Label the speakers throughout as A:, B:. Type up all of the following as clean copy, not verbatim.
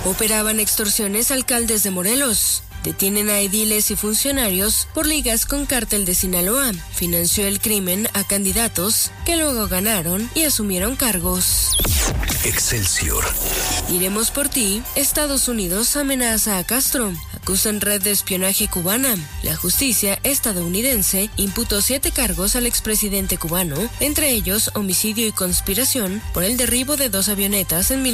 A: Operaban extorsiones a alcaldes de Morelos. Detienen a ediles y funcionarios por ligas con cártel de Sinaloa. Financió el crimen a candidatos que luego ganaron y asumieron cargos.
B: Excelsior.
A: Iremos por ti. Estados Unidos amenaza a Castro. Acusan red de espionaje cubana. La justicia estadounidense imputó 7 cargos al expresidente cubano, entre ellos homicidio y conspiración por el derribo de 2 avionetas en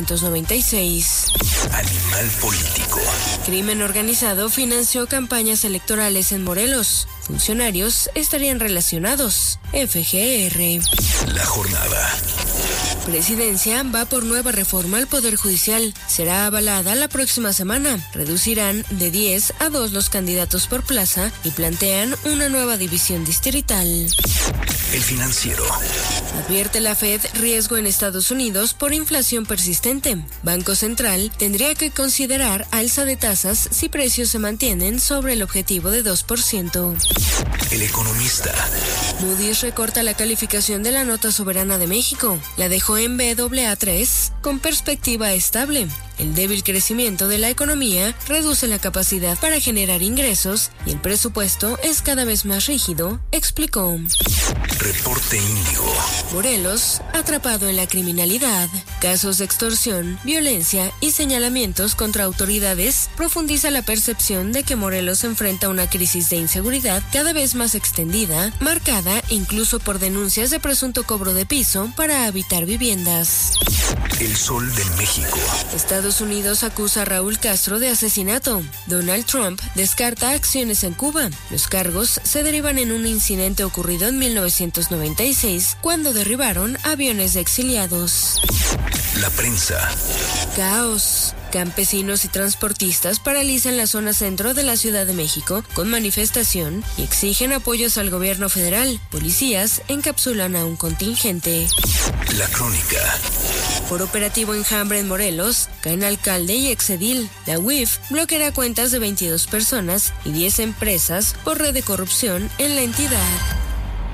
A: 1996.
B: Animal político.
A: Crimen organizado financió campañas electorales en Morelos. Funcionarios estarían relacionados. FGR.
B: La jornada.
A: Presidencia va por nueva reforma al Poder Judicial. Será avalada la próxima semana. Reducirán de 10 a 2 los candidatos por plaza y plantean una nueva división distrital.
B: El Financiero.
A: Advierte la Fed riesgo en Estados Unidos por inflación persistente. Banco Central tendría que considerar alza de tasas si precios se mantienen sobre el objetivo de 2%.
B: El Economista.
A: Moody's recorta la calificación de la nota soberana de México. La dejó en Baa3 con perspectiva estable. El débil crecimiento de la economía reduce la capacidad para generar ingresos y el presupuesto es cada vez más rígido, explicó.
B: Reporte Índigo.
A: Morelos, atrapado en la criminalidad. Casos de extorsión, violencia y señalamientos contra autoridades profundiza la percepción de que Morelos enfrenta una crisis de inseguridad cada vez más extendida, marcada incluso por denuncias de presunto cobro de piso para habitar viviendas.
B: El Sol de México.
A: Estados Unidos acusa a Raúl Castro de asesinato. Donald Trump descarta acciones en Cuba. Los cargos se derivan en un incidente ocurrido en 1996, cuando derribaron aviones de exiliados.
B: La Prensa.
A: Caos. Campesinos y transportistas paralizan la zona centro de la Ciudad de México con manifestación y exigen apoyos al gobierno federal. Policías encapsulan a un contingente.
B: La Crónica.
A: Por operativo enjambre en Morelos, caen alcalde y exedil. La UIF bloqueará cuentas de 22 personas y 10 empresas por red de corrupción en la entidad.